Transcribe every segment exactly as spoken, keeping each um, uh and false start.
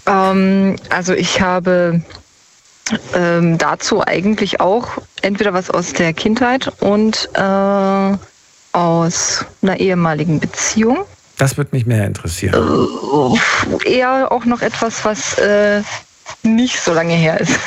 Ähm, also ich habe ähm, dazu eigentlich auch entweder was aus der Kindheit und äh, aus einer ehemaligen Beziehung. Das wird mich mehr interessieren. Äh, eher auch noch etwas, was äh, nicht so lange her ist.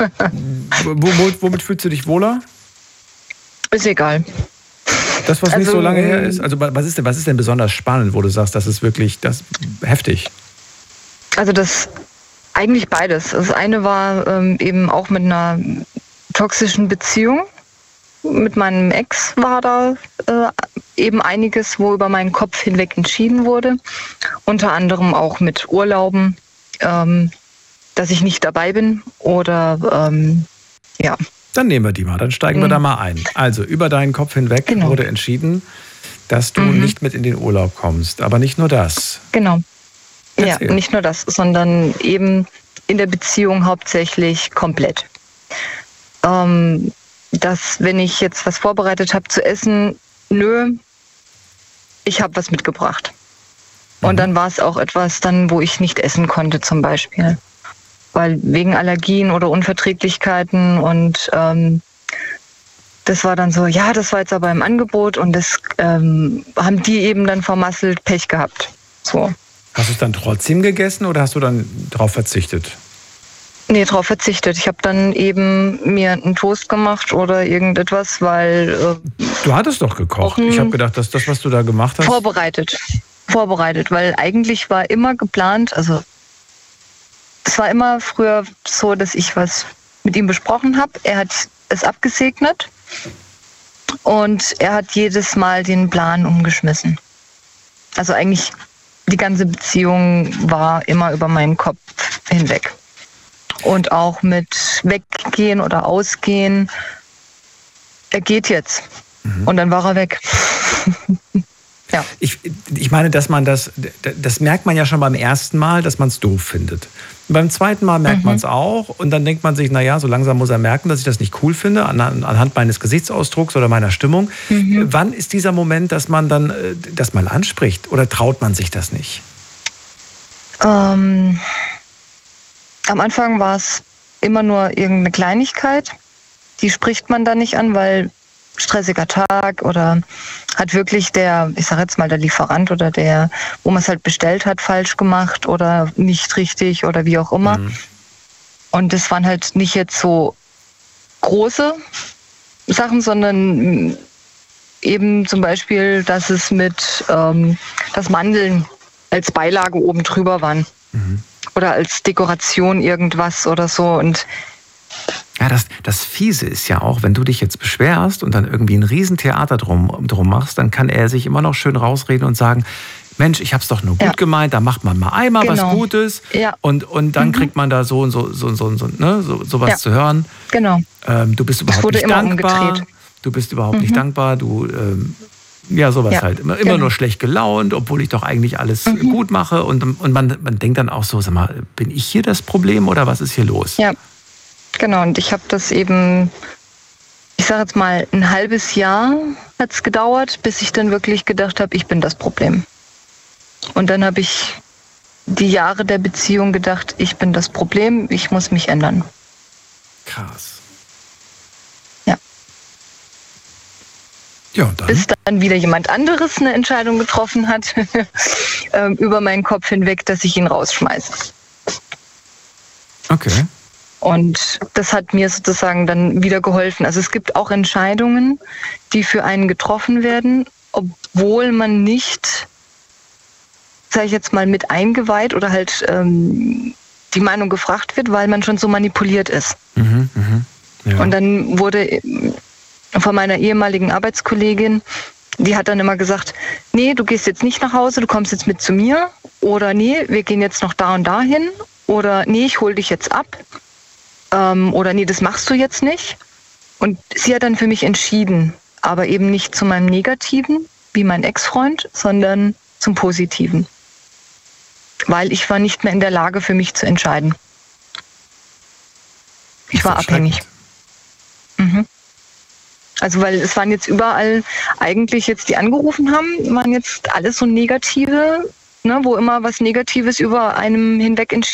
Womit, womit fühlst du dich wohler? Ist egal. Das, was also, nicht so lange her ist? Also was ist denn, was ist denn besonders spannend, wo du sagst, das ist wirklich das heftig? Also das eigentlich beides. Das eine war ähm, eben auch mit einer toxischen Beziehung. Mit meinem Ex war da äh, eben einiges, wo über meinen Kopf hinweg entschieden wurde. Unter anderem auch mit Urlauben, ähm, dass ich nicht dabei bin oder ähm, ja. Dann nehmen wir die mal, dann steigen wir mhm. da mal ein. Also über deinen Kopf hinweg genau. wurde entschieden, dass du mhm. nicht mit in den Urlaub kommst. Aber nicht nur das. Genau. Erzähl. Ja, nicht nur das, sondern eben in der Beziehung hauptsächlich komplett. Ähm, dass, wenn ich jetzt was vorbereitet habe zu essen, nö, ich habe was mitgebracht. Mhm. Und dann war es auch etwas, dann, wo ich nicht essen konnte zum Beispiel. Weil wegen Allergien oder Unverträglichkeiten und ähm, das war dann so, ja, das war jetzt aber im Angebot und das ähm, haben die eben dann vermasselt, Pech gehabt. So. Hast du es dann trotzdem gegessen oder hast du dann drauf verzichtet? Nee, drauf verzichtet. Ich habe dann eben mir einen Toast gemacht oder irgendetwas, weil... Äh, du hattest doch gekocht. Ich habe gedacht, dass das, was du da gemacht hast... Vorbereitet. Vorbereitet, weil eigentlich war immer geplant, also es war immer früher so, dass ich was mit ihm besprochen habe. Er hat es abgesegnet und er hat jedes Mal den Plan umgeschmissen. Also eigentlich die ganze Beziehung war immer über meinen Kopf hinweg. Und auch mit Weggehen oder Ausgehen. Er geht jetzt. Mhm. Und dann war er weg. Ja. Ich, ich meine, dass man das, das merkt man ja schon beim ersten Mal, dass man es doof findet. Und beim zweiten Mal merkt mhm. man es auch und dann denkt man sich, naja, so langsam muss er merken, dass ich das nicht cool finde, an, anhand meines Gesichtsausdrucks oder meiner Stimmung. Mhm. Wann ist dieser Moment, dass man dann das mal anspricht oder traut man sich das nicht? Ähm, am Anfang war es immer nur irgendeine Kleinigkeit, die spricht man dann nicht an, weil stressiger Tag oder hat wirklich der, ich sag jetzt mal, der Lieferant oder der, wo man es halt bestellt hat, falsch gemacht oder nicht richtig oder wie auch immer. Mhm. Und das waren halt nicht jetzt so große Sachen, sondern eben zum Beispiel, dass es mit, ähm, dass Mandeln als Beilage oben drüber waren. Mhm. Oder als Dekoration irgendwas oder so und ja, das, das Fiese ist ja auch, wenn du dich jetzt beschwerst und dann irgendwie ein Riesentheater drum, drum machst, dann kann er sich immer noch schön rausreden und sagen, Mensch, ich hab's doch nur gut ja. gemeint, da macht man mal einmal genau. was Gutes ja. und, und dann mhm. kriegt man da so und so, so, so, so, ne, so, sowas ja. zu hören. Genau. Ähm, du bist überhaupt nicht dankbar. Umgedreht. Du bist überhaupt mhm. nicht dankbar, du, ähm, ja, sowas ja. halt. Immer, immer genau. nur schlecht gelaunt, obwohl ich doch eigentlich alles mhm. gut mache und, und man, man denkt dann auch so, sag mal, bin ich hier das Problem oder was ist hier los? Ja. Genau, und ich habe das eben, ich sage jetzt mal, ein halbes Jahr hat es gedauert, bis ich dann wirklich gedacht habe, ich bin das Problem. Und dann habe ich die Jahre der Beziehung gedacht, ich bin das Problem, ich muss mich ändern. Krass. Ja. Ja, dann. Bis dann wieder jemand anderes eine Entscheidung getroffen hat, über meinen Kopf hinweg, dass ich ihn rausschmeiße. Okay. Und das hat mir sozusagen dann wieder geholfen. Also es gibt auch Entscheidungen, die für einen getroffen werden, obwohl man nicht, sage ich jetzt mal, mit eingeweiht oder halt ähm, die Meinung gefragt wird, weil man schon so manipuliert ist. Mhm, mh, ja. Und dann wurde von meiner ehemaligen Arbeitskollegin, die hat dann immer gesagt, nee, du gehst jetzt nicht nach Hause, du kommst jetzt mit zu mir. Oder nee, wir gehen jetzt noch da und da hin. Oder nee, ich hol dich jetzt ab. Oder nee, das machst du jetzt nicht. Und sie hat dann für mich entschieden, aber eben nicht zu meinem Negativen, wie mein Ex-Freund, sondern zum Positiven. Weil ich war nicht mehr in der Lage, für mich zu entscheiden. Ich war abhängig. Mhm. Also weil es waren jetzt überall eigentlich jetzt, die angerufen haben, waren jetzt alles so Negative, ne, wo immer was Negatives über einem hinweg entschieden